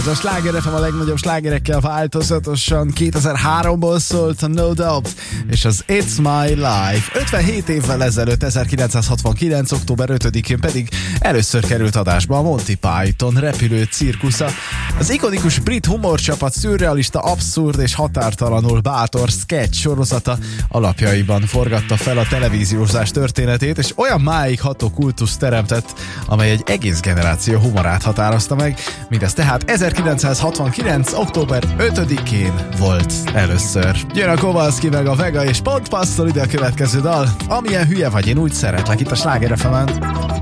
Ez a Sláger FM a legnagyobb slágerekkel változatosan 2003-ból szólt a No Doubt és az It's My Life. 57 évvel ezelőtt, 1969. október 5-én pedig először került adásba a Monty Python repülő cirkusza. Az ikonikus brit humorcsapat szürrealista, abszurd és határtalanul bátor sketch sorozata alapjaiban forgatta fel a televíziózás történetét, és olyan máig ható kultuszt teremtett, amely egy egész generáció humorát határozta meg. Mindez tehát 1969. október 5-én volt először. Jön a Kowalski meg a Vega, és pont passzol ide a következő dal. Amilyen hülye vagy, én úgy szeretlek itt a Sláger FM-en.